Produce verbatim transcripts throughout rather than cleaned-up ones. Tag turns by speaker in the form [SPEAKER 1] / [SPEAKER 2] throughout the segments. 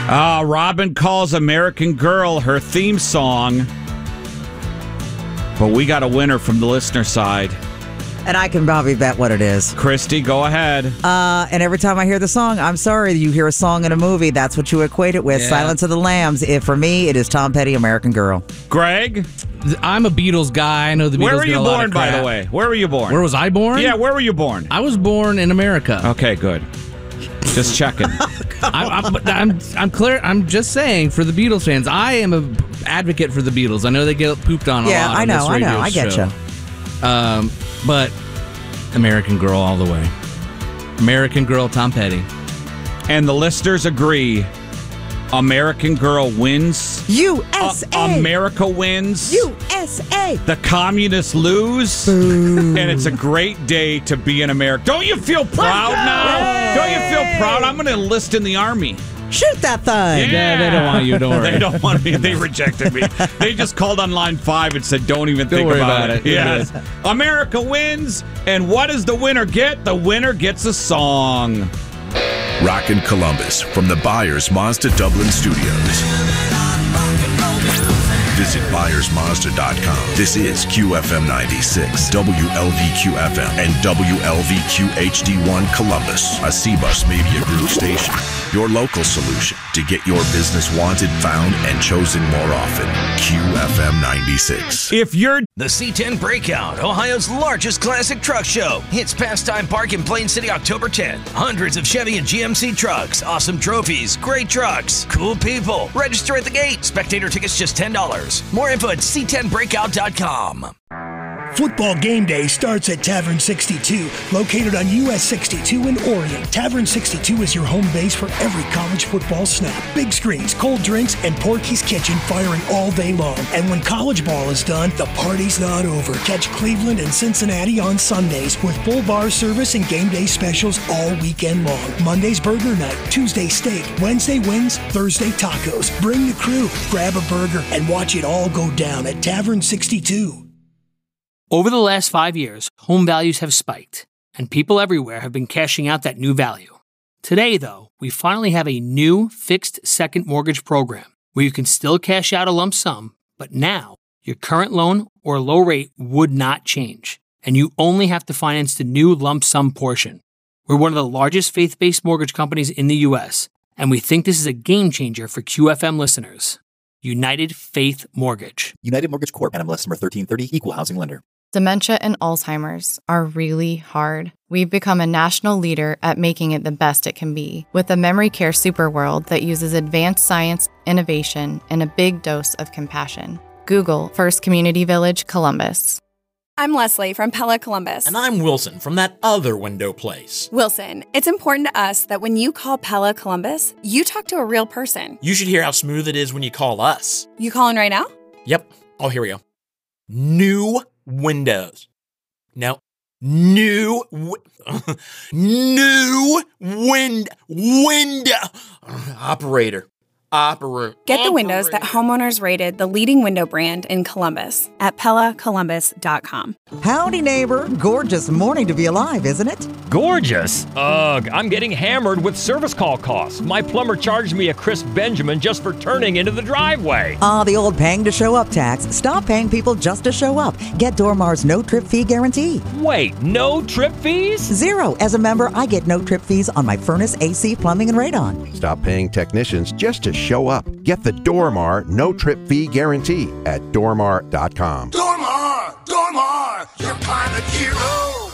[SPEAKER 1] Uh, Robin calls American Girl her theme song. But we got a winner from the listener side.
[SPEAKER 2] And I can probably bet what it is.
[SPEAKER 1] Christy, go ahead.
[SPEAKER 2] Uh, and every time I hear the song, I'm sorry, you hear a song in a movie, that's what you equate it with. Yeah. Silence of the Lambs. If for me, it is Tom Petty, American Girl.
[SPEAKER 1] Greg?
[SPEAKER 3] I'm a Beatles guy. I know the Beatles.
[SPEAKER 1] Where were you born, by
[SPEAKER 3] crap.
[SPEAKER 1] the way? Where were you born?
[SPEAKER 3] Where was I born?
[SPEAKER 1] Yeah, where were you born?
[SPEAKER 3] I was born in America.
[SPEAKER 1] Okay, good. Just checking.
[SPEAKER 3] I, I'm, I'm, I'm clear. I'm just saying for the Beatles fans, I am an advocate for the Beatles. I know they get pooped on a
[SPEAKER 2] yeah,
[SPEAKER 3] lot. Yeah,
[SPEAKER 2] I know,
[SPEAKER 3] I
[SPEAKER 2] know. I get
[SPEAKER 3] show.
[SPEAKER 2] you.
[SPEAKER 3] Um, but American Girl all the way. American Girl, Tom Petty.
[SPEAKER 1] And the listeners agree. American Girl wins.
[SPEAKER 2] U S A.
[SPEAKER 1] Uh, America wins.
[SPEAKER 2] U S A.
[SPEAKER 1] The communists lose.
[SPEAKER 2] Boo.
[SPEAKER 1] And it's a great day to be in America. Don't you feel proud now? Hey. Don't you feel proud? I'm going to enlist in the Army.
[SPEAKER 2] Shoot that thing.
[SPEAKER 1] Yeah.
[SPEAKER 3] yeah, they don't want you. Don't worry.
[SPEAKER 1] They don't want me. They rejected me. They just called on line five and said, don't even
[SPEAKER 3] don't
[SPEAKER 1] think
[SPEAKER 3] worry
[SPEAKER 1] about,
[SPEAKER 3] about
[SPEAKER 1] it.
[SPEAKER 3] it.
[SPEAKER 1] Yes. America wins. And what does the winner get? The winner gets a song.
[SPEAKER 4] Rockin' Columbus from the Byers Mazda Dublin Studios. Visit Byers Mazda dot com. This is Q F M ninety-six, W L V Q F M, and W L V Q H D one Columbus, a C-Bus Media Group station. Your local solution to get your business wanted, found, and chosen more often. Q F M ninety-six.
[SPEAKER 1] If you're
[SPEAKER 5] the C ten Breakout, Ohio's largest classic truck show, hits Pastime Park in Plain City October tenth. Hundreds of Chevy and G M C trucks, awesome trophies, great trucks, cool people. Register at the gate. Spectator tickets just ten dollars. More info at C ten breakout dot com.
[SPEAKER 6] Football game day starts at Tavern sixty-two, located on U S sixty-two in Orion. Tavern sixty-two is your home base for every college football snap. Big screens, cold drinks, and Porky's Kitchen firing all day long. And when college ball is done, the party's not over. Catch Cleveland and Cincinnati on Sundays with full bar service and game day specials all weekend long. Monday's burger night, Tuesday steak, Wednesday wings, Thursday tacos. Bring the crew, grab a burger, and watch it all go down at Tavern sixty-two.
[SPEAKER 7] Over the last five years, home values have spiked, and people everywhere have been cashing out that new value. Today, though, we finally have a new fixed second mortgage program where you can still cash out a lump sum, but now your current loan or low rate would not change, and you only have to finance the new lump sum portion. We're one of the largest faith-based mortgage companies in the U S, and we think this is a game changer for Q F M listeners. United Faith Mortgage.
[SPEAKER 8] United Mortgage Corp. N M L S number thirteen thirty, Equal Housing Lender.
[SPEAKER 9] Dementia and Alzheimer's are really hard. We've become a national leader at making it the best it can be, with a memory care superworld that uses advanced science, innovation, and a big dose of compassion. Google First Community Village, Columbus.
[SPEAKER 10] I'm Leslie from Pella Columbus.
[SPEAKER 11] And I'm Wilson from that other window place.
[SPEAKER 10] Wilson, it's important to us that when you call Pella Columbus, you talk to a real person.
[SPEAKER 11] You should hear how smooth it is when you call us.
[SPEAKER 10] You calling right now?
[SPEAKER 11] Yep. Oh, here we go. New windows. No. New. Wi- new wind. Window. Operator. Operator.
[SPEAKER 10] Get the windows that homeowners rated the leading window brand in Columbus at Pella Columbus dot com.
[SPEAKER 2] Howdy, neighbor. Gorgeous morning to be alive, isn't it?
[SPEAKER 12] Gorgeous? Ugh, I'm getting hammered with service call costs. My plumber charged me a crisp Benjamin just for turning into the driveway.
[SPEAKER 2] Ah, uh, the old paying to show up tax. Stop paying people just to show up. Get Dormar's no trip fee guarantee.
[SPEAKER 12] Wait, no trip fees?
[SPEAKER 2] Zero. As a member, I get no trip fees on my furnace, A C, plumbing, and radon.
[SPEAKER 13] Stop paying technicians just to show up. Get the Dormar no trip fee guarantee at dormar dot com.
[SPEAKER 14] Dormar! Dormar! Your climate hero!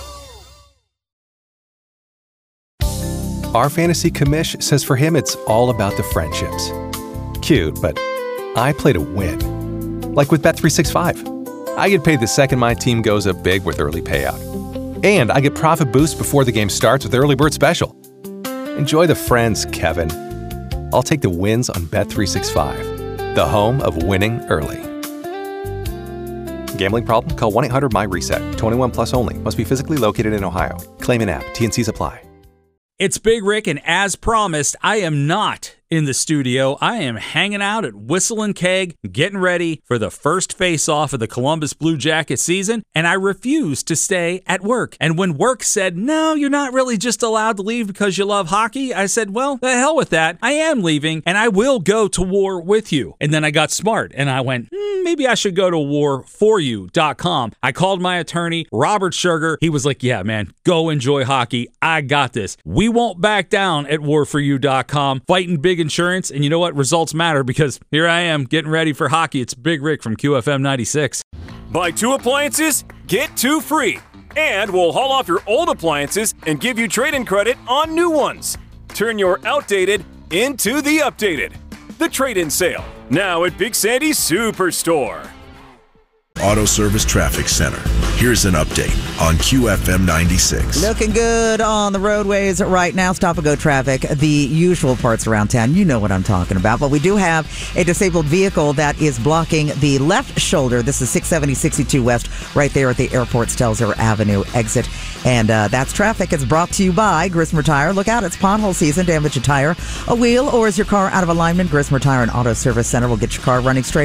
[SPEAKER 15] Our fantasy commish says for him it's all about the friendships. Cute, but I play to win. Like with Bet three sixty-five. I get paid the second my team goes up big with early payout. And I get profit boost before the game starts with Early Bird Special. Enjoy the friends, Kevin. I'll take the wins on Bet three sixty-five, the home of winning early. Gambling problem? Call one eight hundred my reset. twenty-one plus only. Must be physically located in Ohio. Claim in app. T and C's apply.
[SPEAKER 16] It's Big Rick, and as promised, I am not in the studio. I am hanging out at Whistle and Keg, getting ready for the first face-off of the Columbus Blue Jacket season, and I refused to stay at work. And when work said, no, you're not really just allowed to leave because you love hockey, I said, well, the hell with that. I am leaving, and I will go to war with you. And then I got smart, and I went, hmm, maybe I should go to war for you dot com. I called my attorney, Robert Sugar. He was like, yeah, man, go enjoy hockey. I got this. We won't back down at war for you dot com, fighting big insurance. And you know what? Results matter, because here I am getting ready for hockey. It's Big Rick from Q F M ninety-six.
[SPEAKER 17] Buy two appliances, get two free. And we'll haul off your old appliances and give you trade-in credit on new ones. Turn your outdated into the updated. The trade-in sale, now at Big Sandy's Superstore.
[SPEAKER 4] Auto Service Traffic Center. Here's an update on Q F M ninety-six.
[SPEAKER 2] Looking good on the roadways right now. Stop and go traffic. The usual parts around town. You know what I'm talking about. But we do have a disabled vehicle that is blocking the left shoulder. This is six seventy sixty-two West, right there at the Airport Stelzer Avenue exit. And uh, that's traffic. It's brought to you by Grismer Tire. Look out, it's pothole season. Damage a tire, a wheel, or is your car out of alignment? Grismer Tire and Auto Service Center will get your car running straight